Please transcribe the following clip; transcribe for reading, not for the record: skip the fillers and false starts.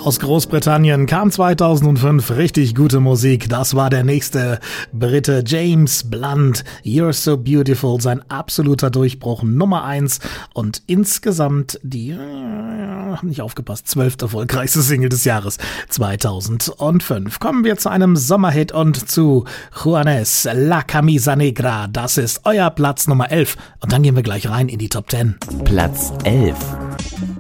Aus Großbritannien kam 2005 richtig gute Musik. Das war der nächste Brite James Blunt. You're So Beautiful, sein absoluter Durchbruch, Nummer 1 und insgesamt die, nicht aufgepasst, 12. erfolgreichste Single des Jahres 2005. Kommen wir zu einem Sommerhit und zu Juanes, La Camisa Negra. Das ist euer Platz Nummer 11 und dann gehen wir gleich rein in die Top 10. Platz 11.